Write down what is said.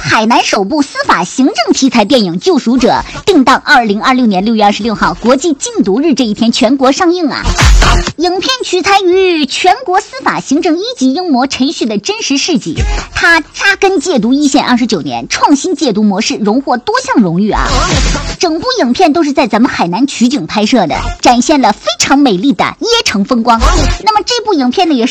海南首部司法行政题材电影《救赎者》定档2026年6月26号国际禁毒日这一天全国上映啊。影片取材于全国司法行政1级英模陈旭的真实事迹，他扎根戒毒一线29年，创新戒毒模式，荣获多项荣誉啊。整部影片都是在咱们海南取景拍摄的，展现了非常美丽的椰城风光。那么这部影片呢，也